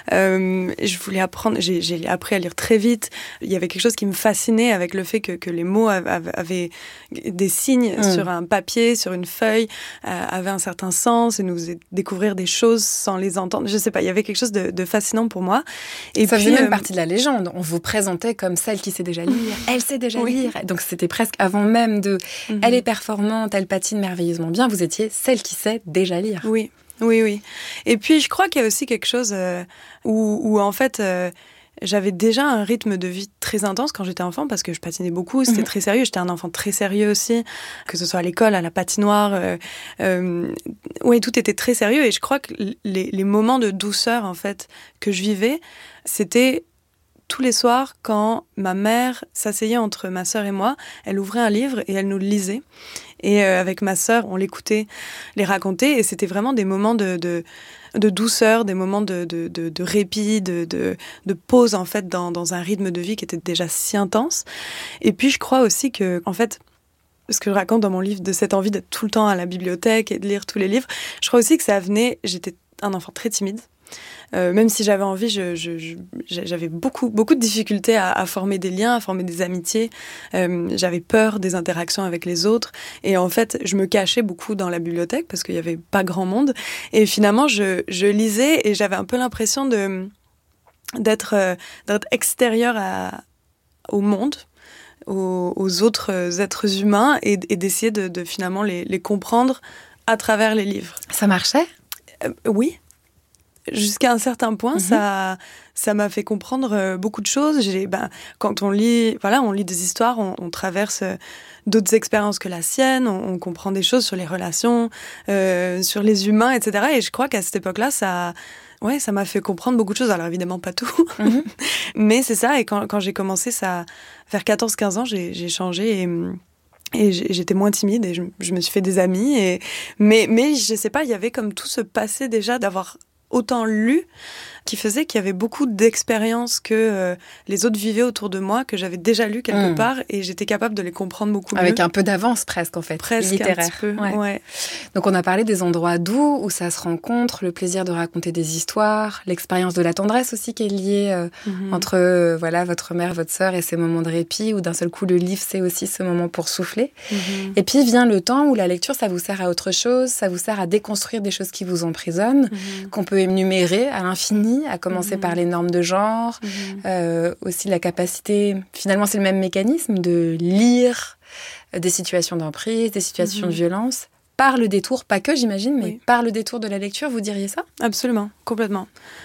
Je voulais apprendre, j'ai appris à lire très vite. Il y avait quelque chose qui me fascinait avec le fait que les mots avaient des signes sur un papier, sur une feuille, avaient un certain sens et nous faisaient découvrir des choses sans les entendre. Je sais pas, il y avait quelque chose de fascinant pour moi. Et ça faisait même partie de la légende. On vous présentait comme celle qui sait déjà lire. Elle sait déjà lire. Donc c'était presque avant même de elle est performante, elle patine merveilleusement bien. Vous étiez celle qui sait déjà lire. Oui. Et puis je crois qu'il y a aussi quelque chose où en fait j'avais déjà un rythme de vie très intense quand j'étais enfant parce que je patinais beaucoup, c'était très sérieux. J'étais un enfant très sérieux aussi, que ce soit à l'école, à la patinoire. Oui, tout était très sérieux et je crois que les moments de douceur en fait que je vivais, c'était tous les soirs, quand ma mère s'asseyait entre ma sœur et moi, elle ouvrait un livre et elle nous le lisait. Et avec ma sœur, on l'écoutait, les raconter. Et c'était vraiment des moments de douceur, des moments de répit, de pause, en fait, dans un rythme de vie qui était déjà si intense. Et puis, je crois aussi que, en fait, ce que je raconte dans mon livre, de cette envie d'être tout le temps à la bibliothèque et de lire tous les livres, je crois aussi que ça venait... J'étais un enfant très timide. Même si j'avais envie, j'avais beaucoup de difficultés à former des liens, à former des amitiés. J'avais peur des interactions avec les autres. Et en fait, je me cachais beaucoup dans la bibliothèque parce qu'il n'y avait pas grand monde. Et finalement, je lisais et j'avais un peu l'impression d'être extérieure au monde, aux autres êtres humains et d'essayer de finalement les comprendre à travers les livres. Ça marchait ? Oui. Jusqu'à un certain point, ça m'a fait comprendre beaucoup de choses. Quand on lit des histoires, on traverse d'autres expériences que la sienne, on comprend des choses sur les relations, sur les humains, etc. Et je crois qu'à cette époque-là, ça m'a fait comprendre beaucoup de choses. Alors évidemment, pas tout. Mais c'est ça. Et quand j'ai commencé ça, vers 14-15 ans, j'ai changé et j'étais moins timide et je me suis fait des amis. Mais je sais pas, il y avait comme tout ce passé déjà d'avoir autant lu, qui faisait qu'il y avait beaucoup d'expériences que les autres vivaient autour de moi, que j'avais déjà lu quelque part, et j'étais capable de les comprendre beaucoup mieux. Avec un peu d'avance presque, en fait. Presque littéraire. Un petit peu, ouais. Donc on a parlé des endroits doux, où ça se rencontre, le plaisir de raconter des histoires, l'expérience de la tendresse aussi qui est liée entre votre mère, votre sœur et ces moments de répit, où d'un seul coup le livre c'est aussi ce moment pour souffler. Et puis vient le temps où la lecture ça vous sert à autre chose, ça vous sert à déconstruire des choses qui vous emprisonnent, qu'on peut énumérer à l'infini, à commencer par les normes de genre, aussi la capacité, finalement c'est le même mécanisme, de lire des situations d'emprise, des situations de violence, par le détour, pas que j'imagine, mais par le détour de la lecture, vous diriez ça ? Absolument, complètement.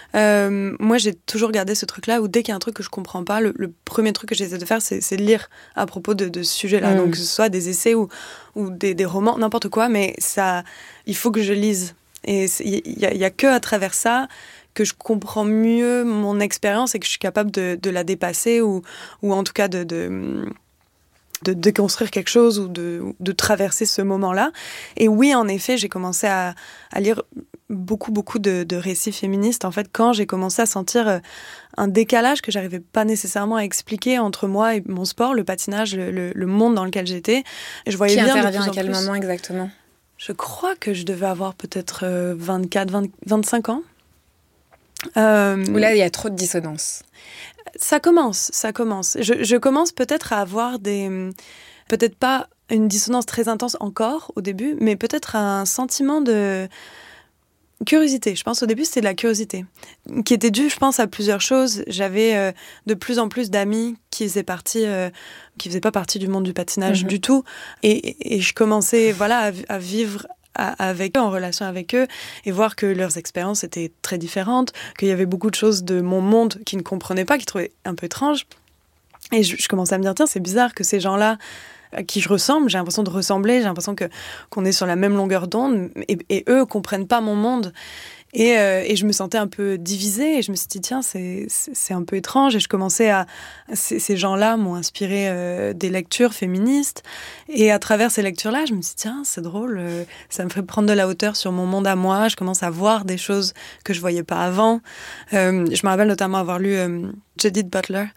Moi j'ai toujours gardé ce truc-là où dès qu'il y a un truc que je comprends pas, le premier truc que j'essaie de faire c'est de lire à propos de ce sujet-là, donc que ce soit des essais ou des romans, n'importe quoi, mais ça, il faut que je lise. Et il y a que à travers ça que je comprends mieux mon expérience et que je suis capable de la dépasser ou en tout cas de déconstruire quelque chose ou de traverser ce moment-là. Et oui, en effet, j'ai commencé à lire beaucoup de récits féministes. En fait, quand j'ai commencé à sentir un décalage que j'arrivais pas nécessairement à expliquer entre moi et mon sport, le patinage, le monde dans lequel j'étais, je voyais bien de plus en plus. Qui intervient à quel moment exactement ? Je crois que je devais avoir peut-être 25 ans. Où là, il y a trop de dissonance. Ça commence. Je commence peut-être à avoir peut-être pas une dissonance très intense encore au début, mais peut-être un sentiment de curiosité. Je pense au début, c'était de la curiosité, qui était due, je pense, à plusieurs choses. J'avais de plus en plus d'amis qui faisaient pas partie du monde du patinage du tout. Et je commençais à vivre avec eux, en relation avec eux, et voir que leurs expériences étaient très différentes, qu'il y avait beaucoup de choses de mon monde qu'ils ne comprenaient pas, qu'ils trouvaient un peu étranges. Et je commençais à me dire, tiens, c'est bizarre que ces gens-là à qui je ressemble, j'ai l'impression de ressembler, j'ai l'impression qu'on est sur la même longueur d'onde, et eux comprennent pas mon monde. Et je me sentais un peu divisée, et je me suis dit, tiens, c'est un peu étrange. Et je commençais ces gens-là m'ont inspiré des lectures féministes. Et à travers ces lectures-là, je me suis dit, tiens, c'est drôle, ça me fait prendre de la hauteur sur mon monde à moi. Je commence à voir des choses que je voyais pas avant. Je me rappelle notamment avoir lu Judith Butler.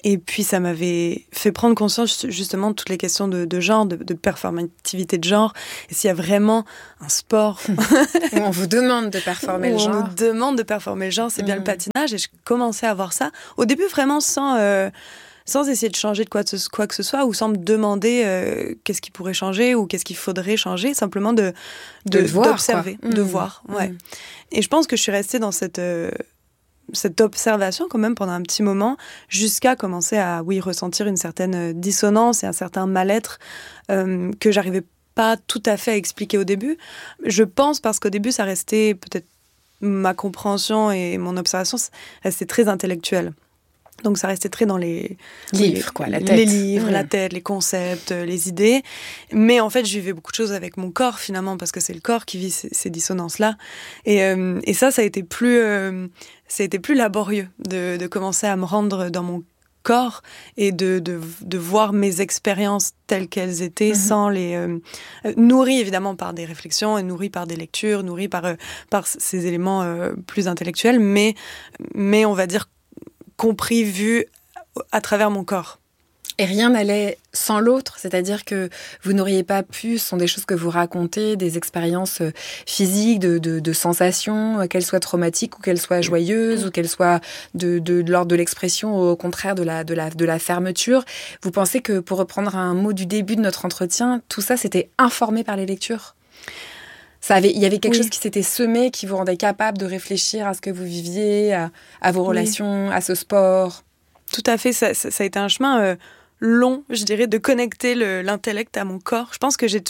Et puis, ça m'avait fait prendre conscience justement de toutes les questions de genre, de performativité de genre. Et s'il y a vraiment un sport où on vous demande de performer le genre. On vous demande de performer le genre, c'est bien le patinage. Et je commençais à voir ça. Au début, vraiment sans essayer de changer de quoi que ce soit, ou sans me demander qu'est-ce qui pourrait changer ou qu'est-ce qu'il faudrait changer, simplement d'observer, de voir. Ouais. Et je pense que je suis restée dans cette observation quand même pendant un petit moment, jusqu'à commencer à ressentir une certaine dissonance et un certain mal-être que j'arrivais pas tout à fait à expliquer au début. Je pense parce qu'au début, ça restait peut-être ma compréhension et mon observation restait très intellectuelle. Donc ça restait très dans les livres, la tête. Les livres, la tête, les concepts, les idées. Mais en fait, je vivais beaucoup de choses avec mon corps finalement, parce que c'est le corps qui vit ces dissonances-là. Et ça a été plus laborieux de commencer à me rendre dans mon corps et de voir mes expériences telles qu'elles étaient, sans les nourries évidemment par des réflexions et nourries par des lectures, nourries par ces éléments plus intellectuels, mais on va dire compris, vu à travers mon corps. Et rien n'allait sans l'autre, c'est-à-dire que vous n'auriez pas pu, ce sont des choses que vous racontez, des expériences physiques, de sensations, qu'elles soient traumatiques ou qu'elles soient joyeuses ou qu'elles soient de l'ordre de l'expression, au contraire de la fermeture. Vous pensez que, pour reprendre un mot du début de notre entretien, tout ça c'était informé par les lectures ? Il y avait quelque chose qui s'était semé, qui vous rendait capable de réfléchir à ce que vous viviez, à vos relations, à ce sport. Tout à fait, ça a été un chemin long, je dirais, de connecter l'intellect à mon corps. Je pense que ça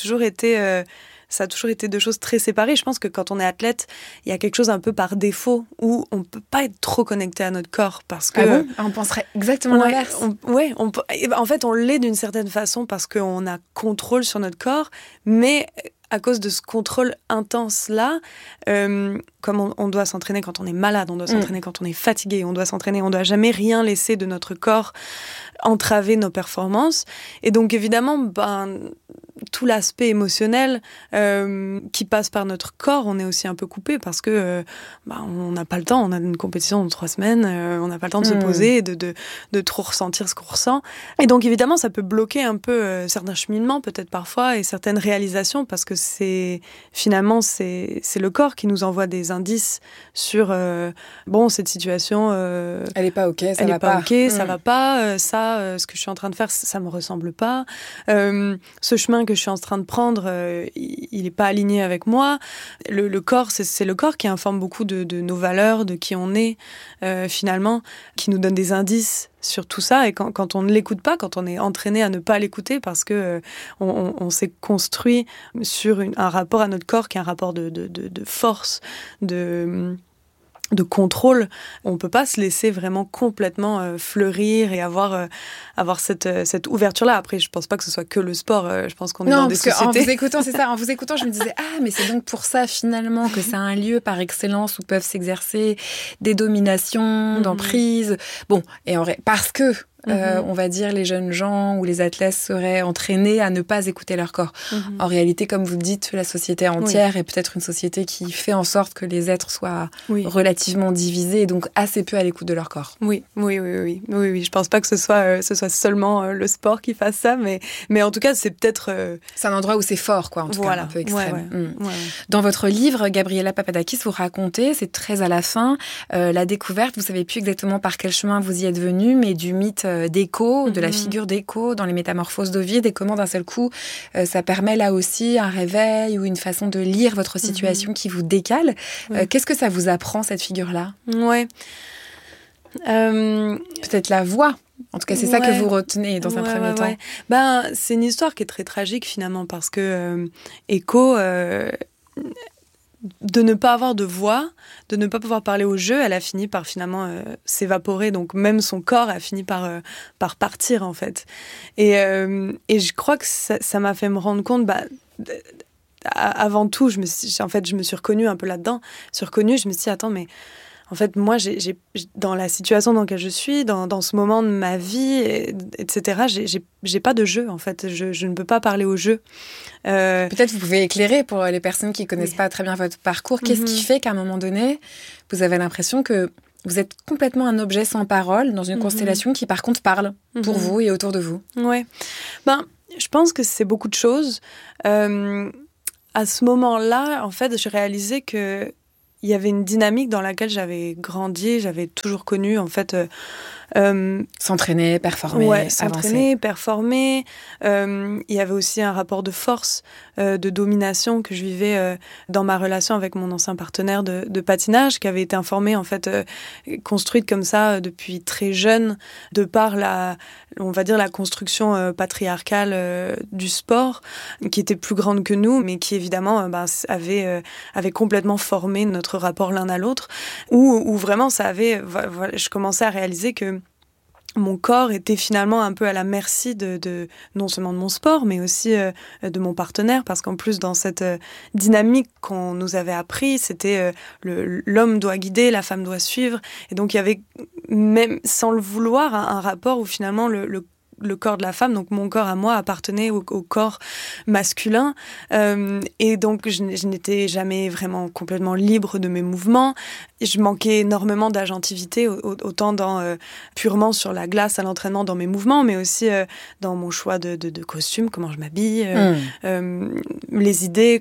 a toujours été deux choses très séparées. Je pense que quand on est athlète, il y a quelque chose un peu par défaut où on ne peut pas être trop connecté à notre corps. Parce que, on penserait exactement l'inverse. En fait, on l'est d'une certaine façon parce qu'on a contrôle sur notre corps, mais à cause de ce contrôle intense-là, comme on doit s'entraîner quand on est malade, on doit s'entraîner quand on est fatigué, on doit s'entraîner, on ne doit jamais rien laisser de notre corps entraver nos performances. Et donc, évidemment, tout l'aspect émotionnel qui passe par notre corps, on est aussi un peu coupé parce que on n'a pas le temps, on a une compétition dans 3 semaines, on n'a pas le temps de se poser et de trop ressentir ce qu'on ressent. Et donc, évidemment, ça peut bloquer un peu certains cheminements, peut-être parfois, et certaines réalisations, parce que c'est le corps qui nous envoie des indices sur cette situation elle est pas ok, ça va pas, ce que je suis en train de faire, ça me ressemble pas, ce chemin que je suis en train de prendre, il est pas aligné avec moi. Le corps, c'est le corps qui informe beaucoup de nos valeurs, de qui on est finalement, qui nous donne des indices sur tout ça. Et quand on ne l'écoute pas, quand on est entraîné à ne pas l'écouter parce que on s'est construit sur un rapport à notre corps qui est un rapport de force, de contrôle, on peut pas se laisser vraiment complètement fleurir et avoir cette ouverture-là. Après, je pense pas que ce soit que le sport. Je pense qu'on est dans des sociétés. En vous écoutant, c'est ça. En vous écoutant, je me disais mais c'est donc pour ça finalement que c'est un lieu par excellence où peuvent s'exercer des dominations, d'emprise. Bon, parce que on va dire les jeunes gens ou les athlètes seraient entraînés à ne pas écouter leur corps. En réalité, comme vous le dites, la société entière est peut-être une société qui fait en sorte que les êtres soient relativement divisés et donc assez peu à l'écoute de leur corps. Oui. Je pense pas que ce soit seulement le sport qui fasse ça, mais en tout cas, c'est peut-être... C'est un endroit où c'est fort, quoi, en tout cas, un peu extrême. Ouais. Dans votre livre, Gabriela Papadakis, vous racontez, c'est très à la fin, la découverte, vous savez plus exactement par quel chemin vous y êtes venu, mais du mythe d'Écho, de la figure d'Écho dans les Métamorphoses d'Ovide, et comment d'un seul coup ça permet là aussi un réveil ou une façon de lire votre situation qui vous décale. Qu'est-ce que ça vous apprend, cette figure-là ? Peut-être la voix. En tout cas, c'est ça que vous retenez dans un premier temps. C'est une histoire qui est très tragique finalement, parce que Écho... de ne pas avoir de voix, de ne pas pouvoir parler au jeu, elle a fini par finalement s'évaporer. Donc même son corps a fini par partir en fait. Et je crois que ça m'a fait me rendre compte. Avant tout, je me suis reconnue un peu là-dedans. Je me suis dit attends, mais en fait, moi, dans la situation dans laquelle je suis, dans ce moment de ma vie, etc., j'ai pas de jeu, en fait. Je ne peux pas parler au jeu. Peut-être vous pouvez éclairer pour les personnes qui connaissent pas très bien votre parcours. Qu'est-ce qui fait qu'à un moment donné, vous avez l'impression que vous êtes complètement un objet sans parole dans une constellation qui, par contre, parle pour vous et autour de vous. Ouais. Je pense que c'est beaucoup de choses. À ce moment-là, en fait, j'ai réalisé que il y avait une dynamique dans laquelle j'avais grandi, j'avais toujours connu, en fait... s'entraîner, performer, s'entraîner, performer. Il y avait aussi un rapport de force, de domination que je vivais dans ma relation avec mon ancien partenaire de patinage, qui avait été informée, en fait, construite comme ça depuis très jeune, de par on va dire la construction patriarcale du sport, qui était plus grande que nous, mais qui évidemment avait complètement formé notre rapport l'un à l'autre, où vraiment je commençais à réaliser que mon corps était finalement un peu à la merci de non seulement de mon sport, mais aussi de mon partenaire, parce qu'en plus, dans cette dynamique qu'on nous avait appris, c'était l'homme doit guider, la femme doit suivre. Et donc, il y avait, même sans le vouloir, un rapport où finalement le corps de la femme, donc mon corps à moi, appartenait au corps masculin. Et donc, je n'étais jamais vraiment complètement libre de mes mouvements. Je manquais énormément d'agentivité, autant purement sur la glace à l'entraînement dans mes mouvements, mais aussi dans mon choix de costume, comment je m'habille, les idées,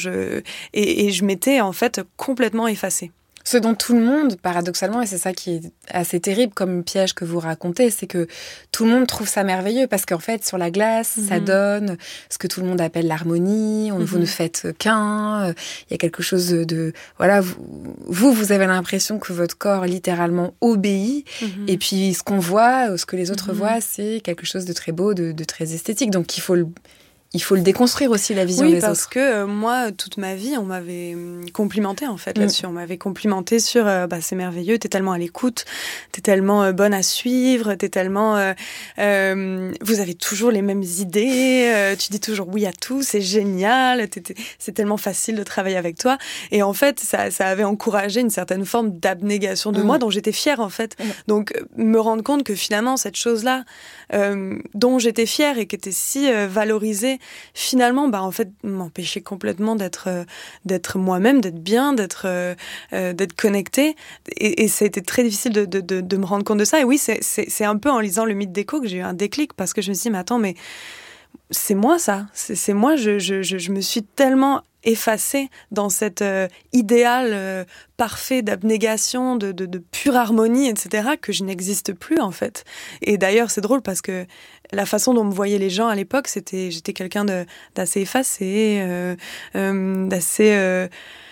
et je m'étais en fait complètement effacée. Ce dont tout le monde, paradoxalement, et c'est ça qui est assez terrible comme piège que vous racontez, c'est que tout le monde trouve ça merveilleux parce qu'en fait, sur la glace, ça donne ce que tout le monde appelle l'harmonie, vous ne faites qu'un, il y a quelque chose de voilà, vous avez l'impression que votre corps littéralement obéit, et puis ce qu'on voit, ce que les autres voient, c'est quelque chose de très beau, de très esthétique. Donc il faut le déconstruire aussi, la vision des autres. Oui, parce que moi, toute ma vie, on m'avait complimenté en fait là-dessus. On m'avait complimenté sur c'est merveilleux, t'es tellement à l'écoute, t'es tellement bonne à suivre, t'es tellement... vous avez toujours les mêmes idées, tu dis toujours oui à tout, c'est génial, c'est tellement facile de travailler avec toi. Et en fait, ça avait encouragé une certaine forme d'abnégation de moi, dont j'étais fière en fait. Donc, me rendre compte que finalement, cette chose-là, dont j'étais fière et qui était si valorisée, finalement, en fait, m'empêchait complètement d'être moi-même, d'être bien, d'être connectée. Et ça a été très difficile de me rendre compte de ça. Et oui, c'est un peu en lisant Le Mythe d'Écho que j'ai eu un déclic, parce que je me suis dit, mais attends, mais c'est moi ça. C'est moi, je me suis tellement effacée dans cet idéal parfait d'abnégation, de pure harmonie, etc., que je n'existe plus, en fait. Et d'ailleurs, c'est drôle parce que la façon dont me voyaient les gens à l'époque, j'étais quelqu'un d'assez effacé, d'assez...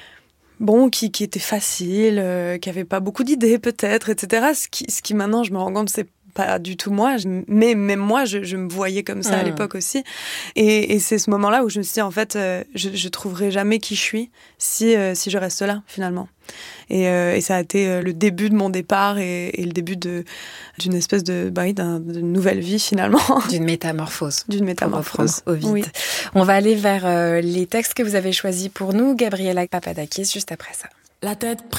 qui était facile, qui avait pas beaucoup d'idées, peut-être, etc. Ce qui maintenant, je me rends compte, c'est pas du tout moi, mais même moi, je me voyais comme ça à l'époque aussi. Et c'est ce moment-là où je me suis dit, en fait, je trouverai jamais qui je suis si je reste là, finalement. Et ça a été le début de mon départ et le début d'une espèce de nouvelle vie, finalement. D'une métamorphose. D'une métamorphose. Au vide. Oui. On va aller vers les textes que vous avez choisis pour nous, Gabriela Papadakis, juste après ça. La tête prise